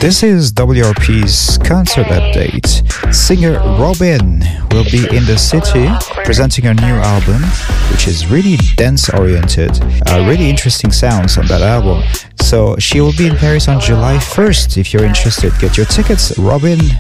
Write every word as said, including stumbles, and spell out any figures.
This is W R P's concert update. Singer Robyn will be in the city presenting her new album, which is really dance-oriented. Uh, really interesting sounds on that album. So she will be in Paris on July first. If you're interested, get your tickets. Robyn